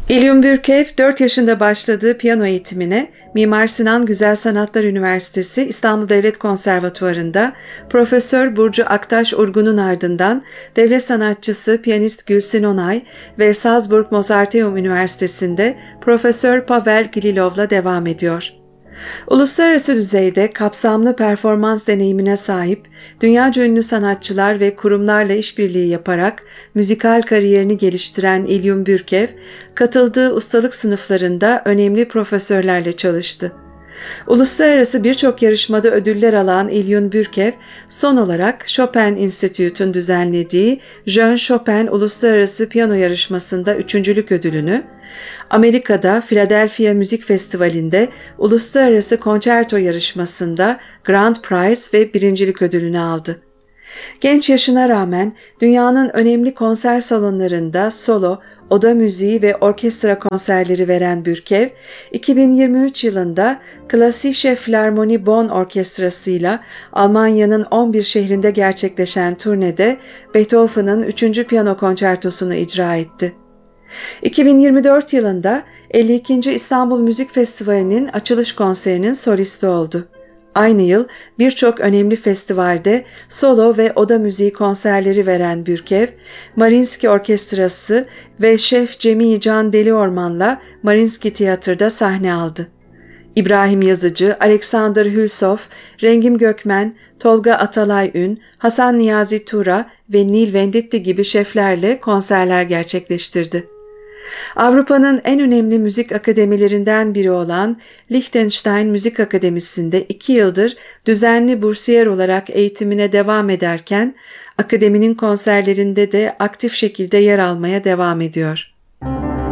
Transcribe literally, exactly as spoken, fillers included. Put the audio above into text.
İlyum Bürkev dört yaşında başladığı piyano eğitimine Mimar Sinan Güzel Sanatlar Üniversitesi İstanbul Devlet Konservatuvarı'nda Profesör Burcu Aktaş Urgun'un ardından devlet sanatçısı piyanist Gülsin Onay ve Salzburg Mozarteum Üniversitesi'nde Profesör Pavel Gililov'la devam ediyor. Uluslararası düzeyde kapsamlı performans deneyimine sahip, dünyaca ünlü sanatçılar ve kurumlarla işbirliği yaparak müzikal kariyerini geliştiren İlyum Bürkev, katıldığı ustalık sınıflarında önemli profesörlerle çalıştı. Uluslararası birçok yarışmada ödüller alan İlyum Bürkev, son olarak Chopin Institute'un düzenlediği Jean Chopin Uluslararası Piyano Yarışması'nda üçüncülük ödülünü, Amerika'da Philadelphia Müzik Festivali'nde Uluslararası Konçerto Yarışması'nda Grand Prize ve birincilik ödülünü aldı. Genç yaşına rağmen dünyanın önemli konser salonlarında solo, oda müziği ve orkestra konserleri veren Bürkev, iki bin yirmi üç yılında Klassische Philharmonie Bonn Orkestrası'yla Almanya'nın on bir şehrinde gerçekleşen turnede Beethoven'ın üçüncü piyano konçertosunu icra etti. iki bin yirmi dört yılında elli ikinci İstanbul Müzik Festivali'nin açılış konserinin solisti oldu. Aynı yıl birçok önemli festivalde solo ve oda müziği konserleri veren Bürkev, Mariinsky Orkestrası ve Şef Cemil Can Deliorman'la Mariinsky Tiyatro'da sahne aldı. İbrahim Yazıcı, Alexander Hülshoff, Rengim Gökmen, Tolga Atalay-Ün, Hasan Niyazi Tura ve Nil Venditti gibi şeflerle konserler gerçekleştirdi. Avrupa'nın en önemli müzik akademilerinden biri olan Liechtenstein Müzik Akademisi'nde iki yıldır düzenli bursiyer olarak eğitimine devam ederken, akademinin konserlerinde de aktif şekilde yer almaya devam ediyor.